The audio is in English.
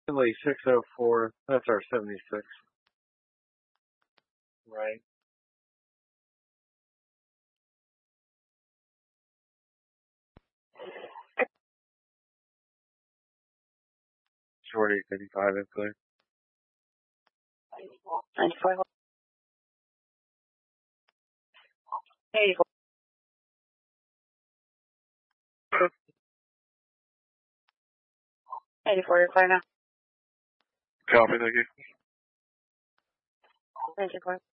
Lee 604, that's our 76. Right. Short 855 is clear. 94. 84. 84, you're clear now. Copy, thank you. 94.